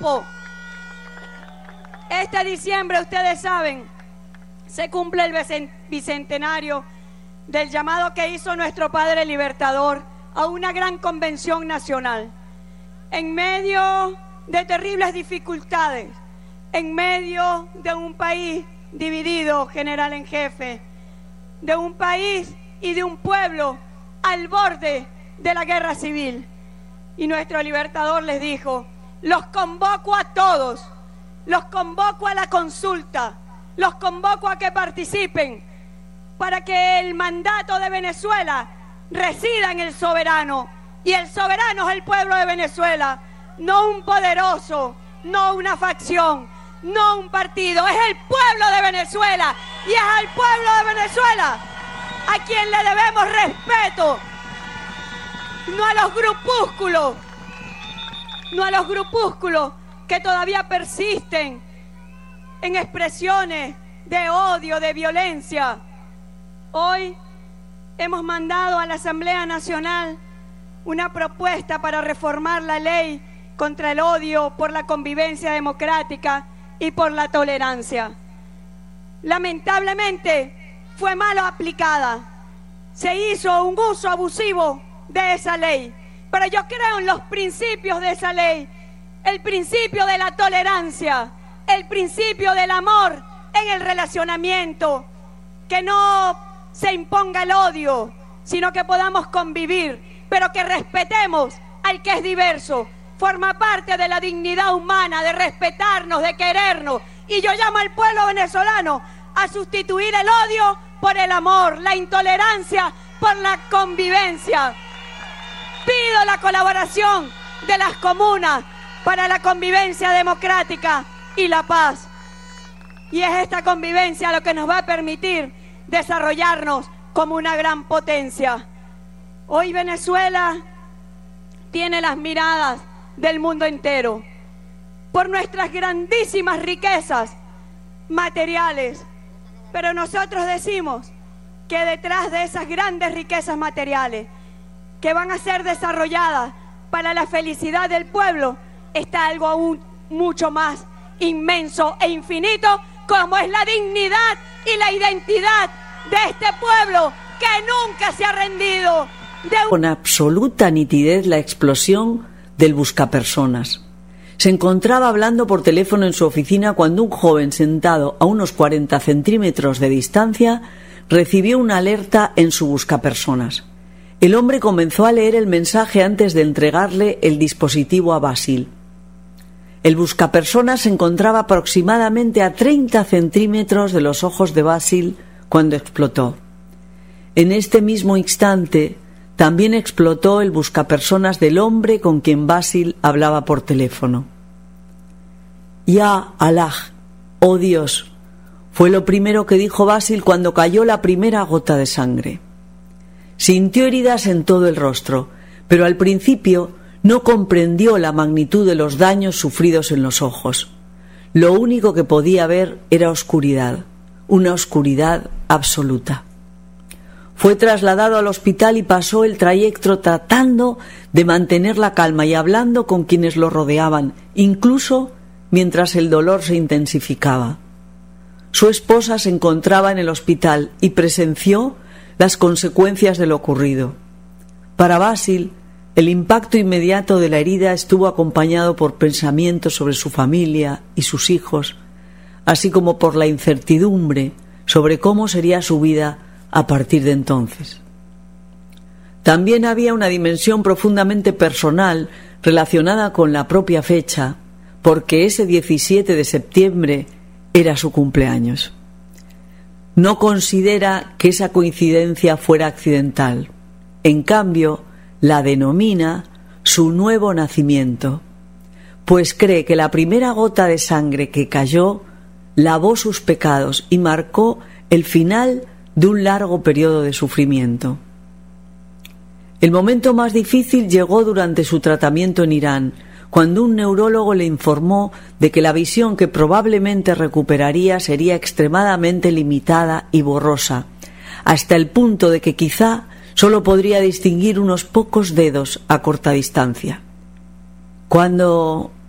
grupo. Este diciembre, ustedes saben, se cumple el bicentenario del llamado que hizo nuestro Padre Libertador a una gran convención nacional. En medio de terribles dificultades, en medio de un país dividido, general en jefe, de un país y de un pueblo al borde de la guerra civil. Y nuestro Libertador les dijo: los convoco a todos, los convoco a la consulta, los convoco a que participen para que el mandato de Venezuela resida en el soberano, y el soberano es el pueblo de Venezuela, no un poderoso, no una facción, no un partido, es el pueblo de Venezuela, y es al pueblo de Venezuela a quien le debemos respeto, no a los grupúsculos, no a los grupúsculos que todavía persisten en expresiones de odio, de violencia. Hoy hemos mandado a la Asamblea Nacional una propuesta para reformar la ley contra el odio, por la convivencia democrática y por la tolerancia. Lamentablemente fue mal aplicada, se hizo un uso abusivo de esa ley, pero yo creo en los principios de esa ley, el principio de la tolerancia, el principio del amor en el relacionamiento, que no se imponga el odio, sino que podamos convivir, pero que respetemos al que es diverso. Forma parte de la dignidad humana, de respetarnos, de querernos. Y yo llamo al pueblo venezolano a sustituir el odio por el amor, la intolerancia por la convivencia. Pido la colaboración de las comunas para la convivencia democrática y la paz. Y es esta convivencia lo que nos va a permitir desarrollarnos como una gran potencia. Hoy Venezuela tiene las miradas del mundo entero por nuestras grandísimas riquezas materiales, pero nosotros decimos que detrás de esas grandes riquezas materiales que van a ser desarrolladas para la felicidad del pueblo está algo aún mucho más inmenso e infinito, como es la dignidad y la identidad de este pueblo que nunca se ha rendido. Con absoluta nitidez la explosión del buscapersonas. Se encontraba hablando por teléfono en su oficina cuando un joven sentado a unos 40 centímetros de distancia recibió una alerta en su buscapersonas. El hombre comenzó a leer el mensaje antes de entregarle el dispositivo a Basil. El buscapersonas se encontraba aproximadamente a 30 centímetros de los ojos de Basil cuando explotó. En este mismo instante también explotó el buscapersonas del hombre con quien Basil hablaba por teléfono. Ya Allah, oh Dios, fue lo primero que dijo Basil cuando cayó la primera gota de sangre. Sintió heridas en todo el rostro, pero al principio no comprendió la magnitud de los daños sufridos en los ojos. Lo único que podía ver era oscuridad, una oscuridad absoluta. Fue trasladado al hospital y pasó el trayecto tratando de mantener la calma y hablando con quienes lo rodeaban, incluso mientras el dolor se intensificaba. Su esposa se encontraba en el hospital y presenció las consecuencias de lo ocurrido. Para Basil, el impacto inmediato de la herida estuvo acompañado por pensamientos sobre su familia y sus hijos, así como por la incertidumbre sobre cómo sería su vida a partir de entonces. También había una dimensión profundamente personal relacionada con la propia fecha, porque ese 17 de septiembre era su cumpleaños. No considera que esa coincidencia fuera accidental. En cambio, la denomina su nuevo nacimiento, pues cree que la primera gota de sangre que cayó lavó sus pecados y marcó el final de un largo periodo de sufrimiento. El momento más difícil llegó durante su tratamiento en Irán, cuando un neurólogo le informó de que la visión que probablemente recuperaría sería extremadamente limitada y borrosa, hasta el punto de que quizá solo podría distinguir unos pocos dedos a corta distancia. Cuando